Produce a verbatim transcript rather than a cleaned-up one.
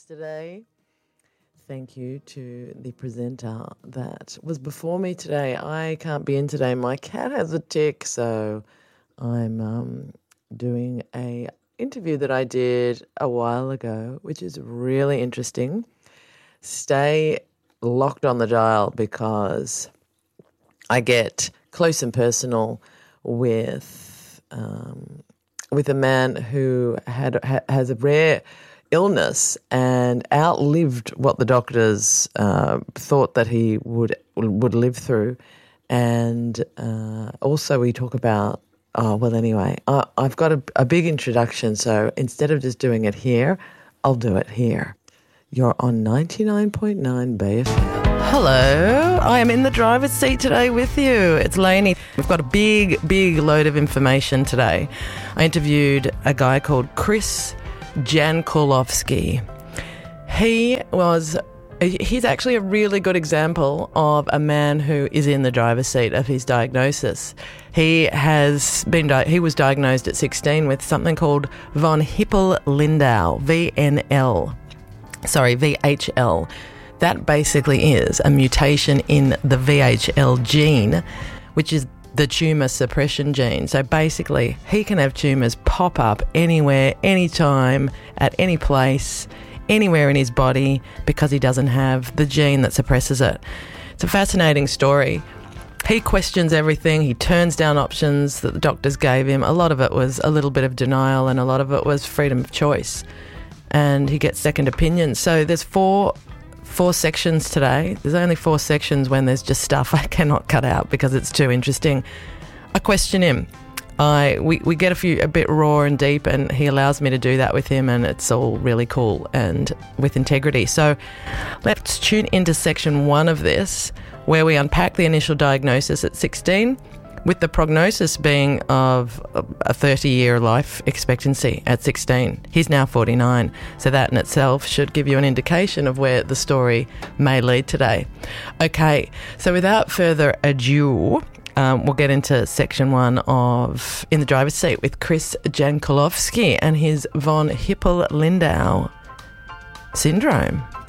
yesterday. Thank you to the presenter that was before me today. I can't be in today. My cat has a tick, so I'm um, doing a interview that I did a while ago, which is really interesting. Stay locked on the dial because I get close and personal with um, with a man who had ha, has a rare illness and outlived what the doctors uh, thought that he would would live through. And uh, also we talk about, oh, well, anyway, I, I've got a, a big introduction, so instead of just doing it here, I'll do it here. You're on ninety-nine point nine Bay F M. Hello, I am in the driver's seat today with you. It's Lainey. We've got a big, big load of information today. I interviewed a guy called Chris Jankulovsky. He was, he's actually a really good example of a man who is in the driver's seat of his diagnosis. He has been, di- he was diagnosed at sixteen with something called von Hippel-Lindau, V N L. Sorry, V H L. That basically is a mutation in the V H L gene, which is the tumour suppression gene. So basically, he can have tumours pop up anywhere, anytime, at any place, anywhere in his body because he doesn't have the gene that suppresses it. It's a fascinating story. He questions everything. He turns down options that the doctors gave him. A lot of it was a little bit of denial and a lot of it was freedom of choice. And he gets second opinions. So there's four four sections today. There's only four sections when there's just stuff I cannot cut out because it's too interesting. I question him. I we, we get a few a bit raw and deep, and he allows me to do that with him, and it's all really cool and with integrity. So let's tune into section one of this, where we unpack the initial diagnosis at sixteen, with the prognosis being of a thirty-year life expectancy at sixteen. He's now forty-nine, so that in itself should give you an indication of where the story may lead today. Okay, so without further ado, um, we'll get into section one of In the Driver's Seat with Chris Jankulovsky and his von Hippel-Lindau syndrome.